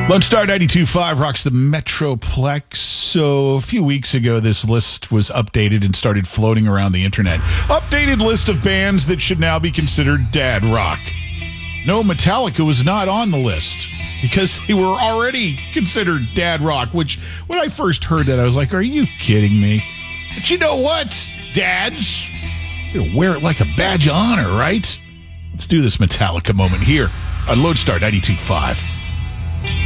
Lone Star 92.5 rocks the Metroplex. So a few weeks ago, this list was updated and started floating around the internet. Updated list of bands that should now be considered dad rock. No, Metallica was not on the list because they were already considered dad rock, which when I first heard that, I was like, are you kidding me? But you know what, dads? You wear it like a badge of honor, right? Let's do this Metallica moment here on Lone Star 92.5.